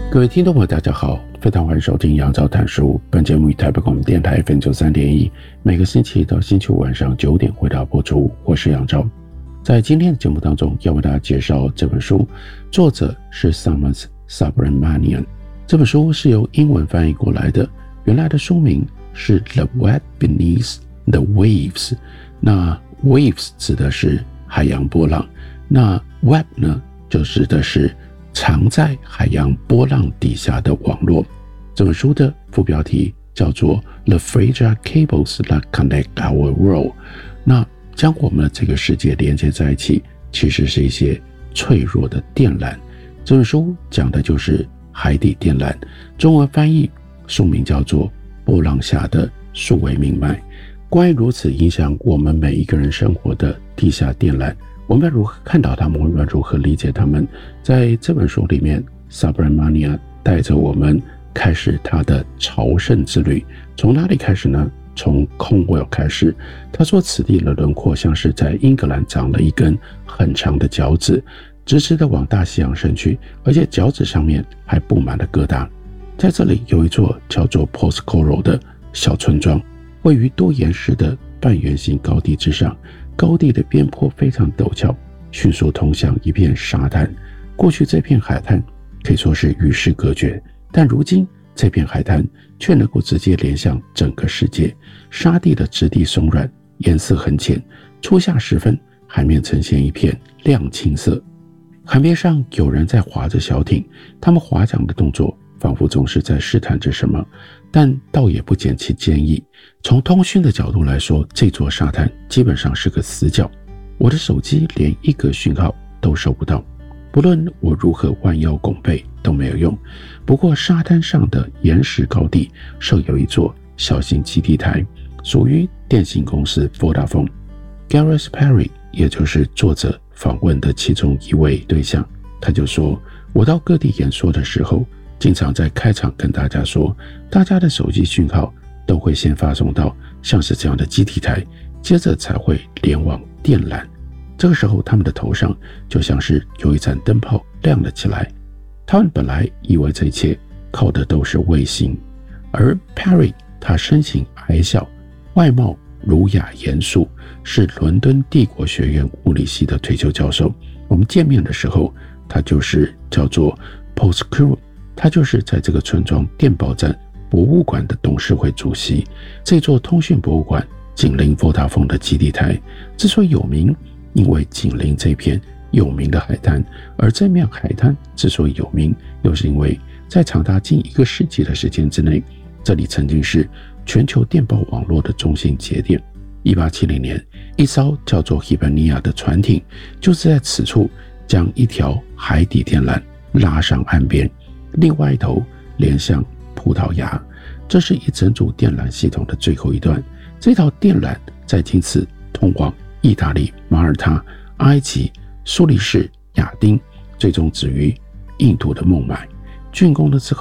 各位听众朋友大家好，非常欢迎收听杨照谈书。本节目于台北广播电台 FM93.1，每个星期一到星期五晚上9点回到播出。我是杨照。在今天的节目当中，要为大家介绍这本书，作者是 Thomas Subramanian。这本书是由英文翻译过来的，原来的书名是 The Web Beneath the Waves。那 Waves 指的是海洋波浪，那 Web 呢就指的是藏在海洋波浪底下的网络。这本书的副标题叫做 The Fragile Cables That Connect Our World。 那将我们的这个世界连接在一起，其实是一些脆弱的电缆。这本书讲的就是海底电缆，中文翻译书名叫做波浪下的数位命脉。关于如此影响我们每一个人生活的地下电缆，我们要如何看到它们，我们要如何理解它们？在这本书里面， Subramanian 带着我们开始他的朝圣之旅。从哪里开始呢？从 Cornwall 开始。他说此地的轮廓像是在英格兰长了一根很长的脚趾，直直的往大西洋伸去，而且脚趾上面还布满了疙瘩。在这里有一座叫做 Porthcurno 的小村庄，位于多岩石的半圆形高地之上，高地的边坡非常陡峭，迅速通向一片沙滩。过去这片海滩可以说是与世隔绝，但如今这片海滩却能够直接连向整个世界。沙地的质地松软，颜色很浅，初夏时分，海面呈现一片亮青色。海面上有人在划着小艇，他们划桨的动作仿佛总是在试探着什么，但倒也不减其坚毅。从通讯的角度来说，这座沙滩基本上是个死角，我的手机连一个讯号都收不到，不论我如何弯腰拱背都没有用。不过沙滩上的岩石高地设有一座小型基地台，属于电信公司 Vodafone。Gareth Perry 也就是作者访问的其中一位对象，他就说，我到各地演说的时候，经常在开场跟大家说，大家的手机讯号都会先发送到像是这样的基地台，接着才会连往电缆。这个时候他们的头上就像是有一盏灯泡亮了起来，他们本来以为这一切靠的都是卫星。而 Perry 他身形矮小，外貌儒雅严肃，是伦敦帝国学院物理系的退休教授。我们见面的时候，他就是叫做 Porthcurno， 他就是在这个村庄电报站博物馆的董事会主席。这座通讯博物馆紧邻 Vodafone 的基地台，之所以有名，因为紧邻这片有名的海滩。而这面海滩之所以有名，又是因为在长达近1个世纪的时间之内，这里曾经是全球电报网络的中心节点。1870年，一艘叫做 Hibernia 的船艇就是在此处将一条海底电缆拉上岸边，另外一头连向葡萄牙。这是一整组电缆系统的最后一段。这条电缆再经此通往意大利、马耳他、埃及、苏黎世、亚丁，最终止于印度的孟买。竣工了之后，